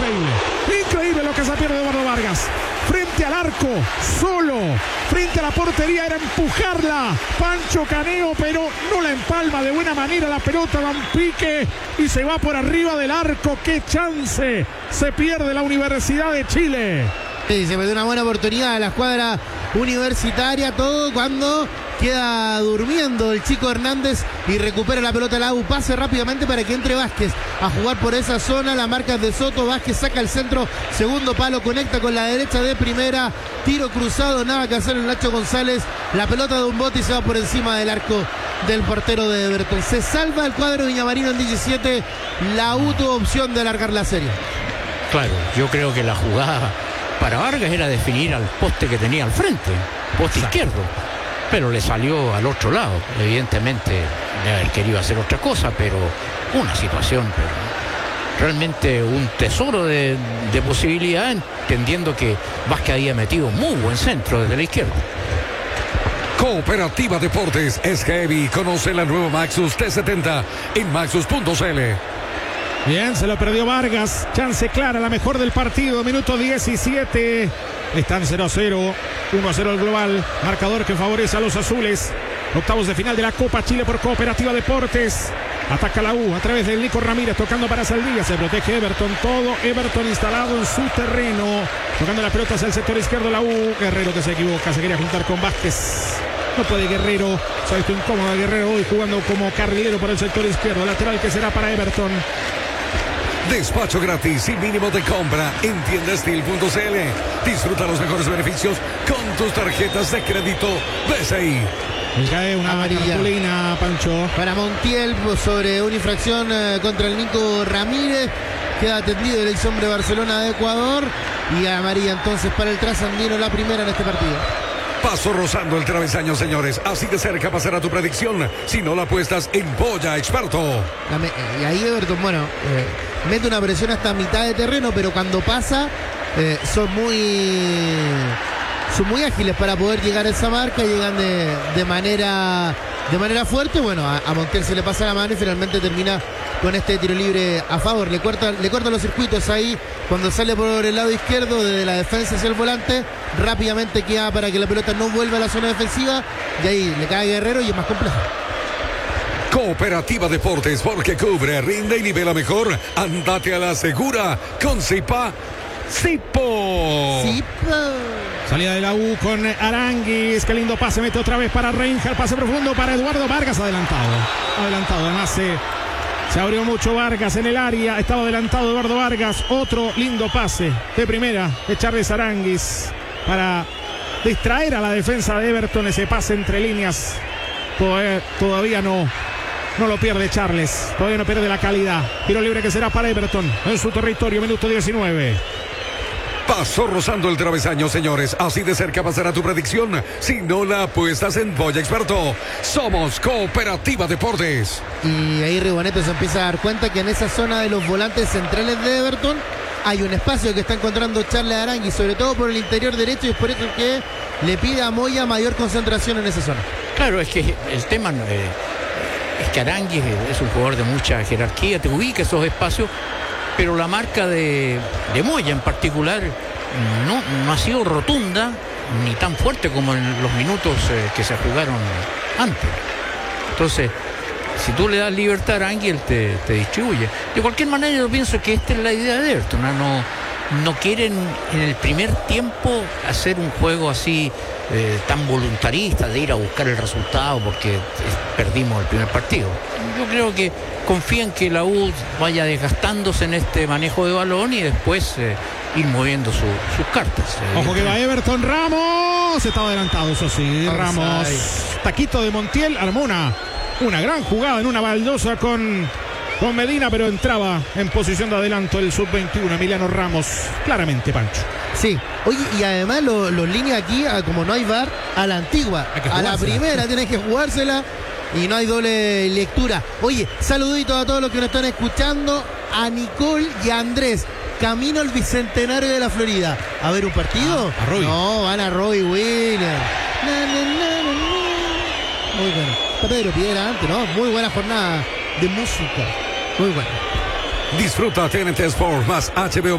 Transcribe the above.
Increíble lo que se pierde Eduardo Vargas. Frente al arco, solo, frente a la portería, era empujarla Pancho Caneo, pero no la empalma de buena manera la pelota, da un pique y se va por arriba del arco. ¡Qué chance! Se pierde la Universidad de Chile. Sí, se perdió una buena oportunidad de la escuadra universitaria, todo cuando queda durmiendo el chico Hernández y recupera la pelota la U. Pase rápidamente para que entre Vázquez a jugar por esa zona. La marca es de Soto. Vázquez saca el centro, segundo palo, conecta con la derecha de primera. Tiro cruzado, nada que hacer el Nacho González. La pelota de un bote y se va por encima del arco del portero de Everton. Se salva el cuadro Villamarino en 17. La U tuvo opción de alargar la serie. Claro, yo creo que la jugada para Vargas era definir al poste que tenía al frente, poste izquierdo, pero le salió al otro lado. Evidentemente él quería hacer otra cosa, pero una situación realmente un tesoro de posibilidad, entendiendo que Vázquez había metido muy buen centro desde la izquierda. Cooperativa Deportes es heavy. Conoce la nueva Maxus T70 en maxus.cl. Bien, se lo perdió Vargas. Chance clara, la mejor del partido. Minuto 17. Están 0-0. 1-0 el global. Marcador que favorece a los azules. Octavos de final de la Copa Chile por Cooperativa Deportes. Ataca la U a través de Nico Ramírez, tocando para Saldivia. Se protege Everton. Todo Everton instalado en su terreno. Tocando la pelota hacia el sector izquierdo la U. Guerrero que se equivoca. Se quería juntar con Vázquez. No puede Guerrero. Se ha visto incómodo Guerrero hoy jugando como carrilero por el sector izquierdo. Lateral que será para Everton. Despacho gratis y mínimo de compra en tiendastil.cl. Disfruta los mejores beneficios con tus tarjetas de crédito BCI. Cae una cartulina, Pancho. Para Montiel sobre una infracción contra el Nico Ramírez. Queda atendido el ex hombre de Barcelona de Ecuador. Y amarilla entonces para el trasandino, la primera en este partido. Paso rozando el travesaño, señores. Así de cerca pasará tu predicción si no la apuestas en Boya Experto. Y ahí Everton, mete una presión hasta mitad de terreno, pero cuando pasa son muy ágiles para poder llegar a esa marca. Llegan de manera fuerte. Bueno, a Montiel se le pasa la mano y finalmente termina con este tiro libre a favor. Le corta los circuitos ahí cuando sale por el lado izquierdo desde la defensa hacia el volante. Rápidamente queda para que la pelota no vuelva a la zona defensiva. Y ahí le cae Guerrero y es más complejo. Cooperativa Deportes, porque cubre, rinde y nivela mejor. Andate a la segura con Zipa Zipo. Salida de la U con Aranguis. Qué lindo pase, mete otra vez para Reinhardt. Pase profundo para Eduardo Vargas. Adelantado. Además se abrió mucho Vargas en el área. Estaba adelantado Eduardo Vargas. Otro lindo pase de primera de Charles Aranguis para distraer a la defensa de Everton. Ese pase entre líneas todavía no lo pierde Charles. Todavía no pierde la calidad. Tiro libre que será para Everton en su territorio. Minuto 19. Pasó rozando el travesaño, señores. Así de cerca pasará tu predicción si no la apuestas en Boya Experto. Somos Cooperativa Deportes. Y ahí Rigoneto se empieza a dar cuenta que en esa zona de los volantes centrales de Everton hay un espacio que está encontrando Charles Aranguis, sobre todo por el interior derecho, y es por eso que le pide a Moya mayor concentración en esa zona. Claro, es que el tema es que Aranguis es un jugador de mucha jerarquía, te ubica esos espacios, pero la marca de Moya en particular no ha sido rotunda ni tan fuerte como en los minutos que se jugaron antes. Entonces, si tú le das libertad a Aranguis, él te distribuye. De cualquier manera, yo pienso que esta es la idea de Everton. No quieren en el primer tiempo hacer un juego así tan voluntarista de ir a buscar el resultado porque perdimos el primer partido. Yo creo que confían que la U vaya desgastándose en este manejo de balón y después ir moviendo sus cartas. Ojo que va Everton. Ramos estaba adelantado, eso sí. Ramos, taquito de Montiel, armó una gran jugada en una baldosa con Medina, pero entraba en posición de adelanto el sub-21 Emiliano Ramos, claramente, Pancho. Sí, oye, y además los líneas aquí, como no hay VAR, a la antigua, a la primera tienes que jugársela y no hay doble lectura. Oye, saludito a todos los que nos están escuchando, a Nicole y a Andrés, camino al Bicentenario de la Florida. ¿A ver un partido? A Robbie. No, van a Robbie Williams. Muy bueno. Está Pedro Piedra antes, ¿no? Muy buena jornada de música. Muy buena. Disfruta TNT Sport más HBO